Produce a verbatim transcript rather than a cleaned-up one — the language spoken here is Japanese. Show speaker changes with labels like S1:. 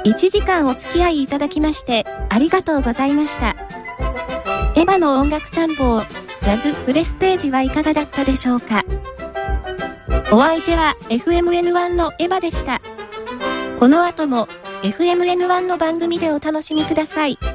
S1: いちじかんお付き合いいただきましてありがとうございました。エヴァの音楽探訪、ジャズプレステージはいかがだったでしょうか。お相手は エフエムエヌワン のエヴァでした。この後も エフエムエヌワン の番組でお楽しみください。